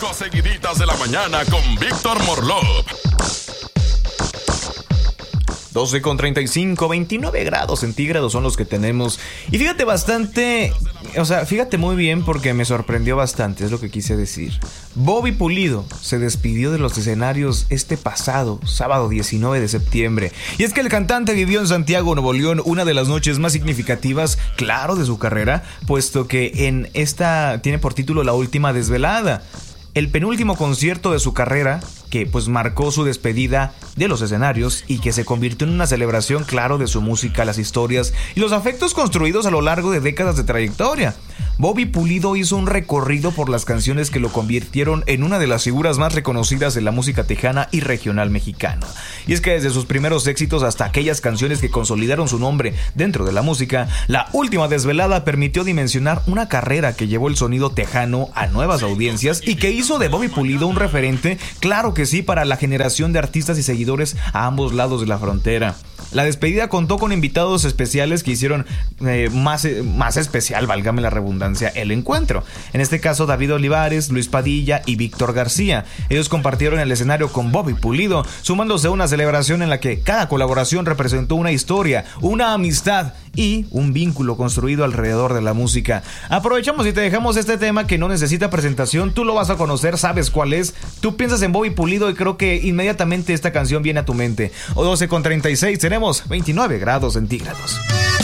seguiditas de la mañana con Víctor Morlov. 12:35, 29 grados centígrados son los que tenemos. Y fíjate fíjate muy bien porque me sorprendió bastante, es lo que quise decir. Bobby Pulido se despidió de los escenarios este pasado sábado 19 de septiembre. Y es que el cantante vivió en Santiago, Nuevo León, una de las noches más significativas, claro, de su carrera, puesto que en esta tiene por título La Última Desvelada. El penúltimo concierto de su carrera, que pues marcó su despedida de los escenarios y que se convirtió en una celebración, claro, de su música, las historias y los afectos construidos a lo largo de décadas de trayectoria. Bobby Pulido hizo un recorrido por las canciones que lo convirtieron en una de las figuras más reconocidas de la música tejana y regional mexicana. Y es que desde sus primeros éxitos hasta aquellas canciones que consolidaron su nombre dentro de la música, La Última Desvelada permitió dimensionar una carrera que llevó el sonido tejano a nuevas audiencias y que hizo de Bobby Pulido un referente, claro que sí, para la generación de artistas y seguidores a ambos lados de la frontera. La despedida contó con invitados especiales que hicieron más especial, válgame la redundancia, el encuentro. En este caso, David Olivares, Luis Padilla y Víctor García. Ellos compartieron el escenario con Bobby Pulido, sumándose a una celebración en la que cada colaboración representó una historia, una amistad y un vínculo construido alrededor de la música. Aprovechamos y te dejamos este tema que no necesita presentación, tú lo vas a conocer, sabes cuál es. Tú piensas en Bobby Pulido y creo que inmediatamente esta canción viene a tu mente. 12:36, tenemos 29 grados centígrados.